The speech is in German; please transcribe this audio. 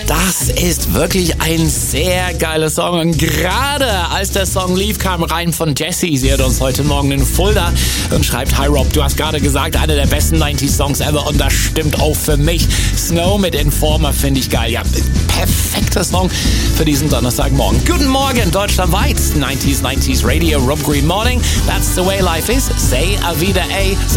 Das ist wirklich ein sehr geiler Song. Und gerade als der Song lief, kam rein von Jessie. Sie hat uns heute Morgen in Fulda und schreibt: Hi Rob, du hast gerade gesagt, einer der besten 90s Songs ever. Und das stimmt auch für mich. Snow mit Informer finde ich geil. Ja, perfekter Song für diesen Donnerstagmorgen. Guten Morgen, deutschlandweit. 90s Radio, Rob Green Morning. That's the way life is. Say a vida a.